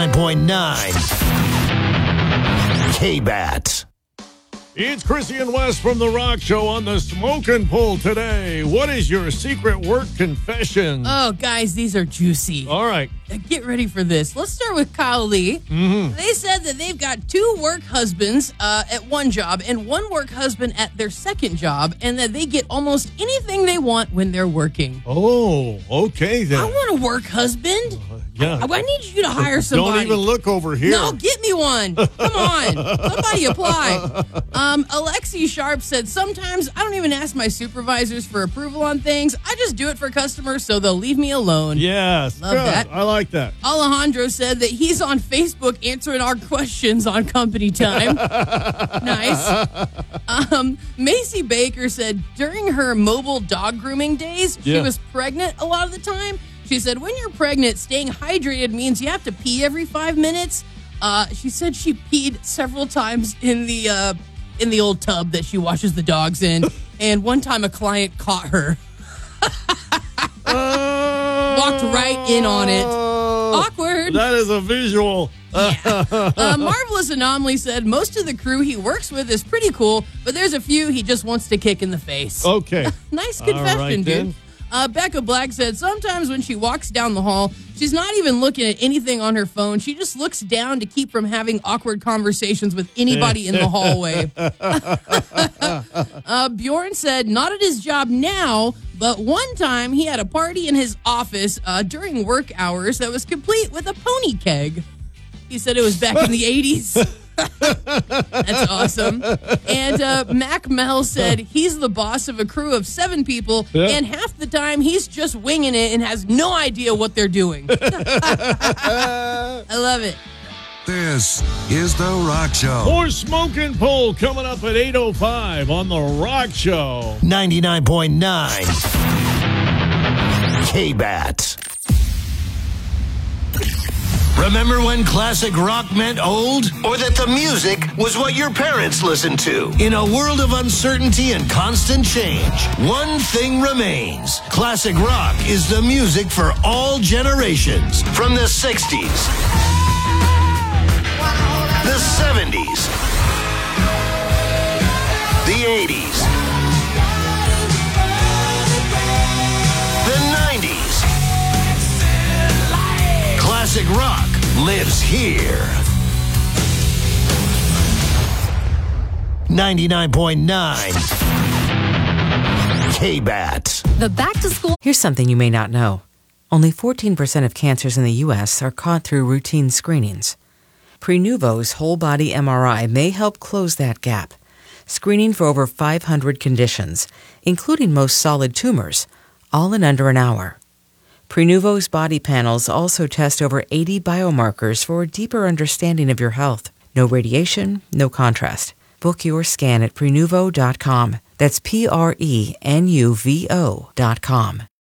99.9 K-Bat. It's Chrissy and Wes from The Rock Show on the Smokin' Poll today. What is your secret work confession? Oh, guys, these are juicy. All right. Get ready for this. Let's start with Kyle Lee. Mm-hmm. They said that they've got 2 work husbands at one job and 1 work husband at their second job, and that they get almost anything they want when they're working. Oh, okay then. I want a work husband. Yeah. I need you to hire somebody. Don't even look over here. No, get me one. Come on. Somebody apply. Alexi Sharp said, sometimes I don't even ask my supervisors for approval on things. I just do it for customers so they'll leave me alone. Yes. Love good. that. I like that. Alejandro said that he's on Facebook answering our questions on company time. Nice. Macy Baker said during her mobile dog grooming days, she was pregnant a lot of the time. She said, when you're pregnant, staying hydrated means you have to pee every 5 minutes. She said she peed several times in the old tub that she washes the dogs in. And one time a client caught her. Walked right in on it. Awkward. That is a visual. Marvelous Anomaly said most of the crew he works with is pretty cool, but there's a few he just wants to kick in the face. Okay. Nice confession, All right, dude. then. Becca Black said sometimes when she walks down the hall, she's not even looking at anything on her phone. She just looks down to keep from having awkward conversations with anybody in the hallway. Bjorn said not at his job now, but one time he had a party in his office during work hours that was complete with a pony keg. He said it was back in the 80s. That's awesome. And Mac Mel said he's the boss of a crew of 7 people, and half the time he's just winging it and has no idea what they're doing. I love it. This is The Rock Show. More Smokin' Poll coming up at 8:05 on The Rock Show. 99.9 K-Bat. Remember when classic rock meant old? Or that the music was what your parents listened to? In a world of uncertainty and constant change, one thing remains. Classic rock is the music for all generations. From the 60s, the 70s, the 80s, the 90s. Classic rock lives here. 99.9 K-Bat. The back to school. Here's something you may not know. Only 14% of cancers in the U.S. are caught through routine screenings. Prenuvo's whole body MRI may help close that gap, screening for over 500 conditions, including most solid tumors, all in under an hour. Prenuvo's body panels also test over 80 biomarkers for a deeper understanding of your health. No radiation, no contrast. Book your scan at Prenuvo.com. That's Prenuvo.com.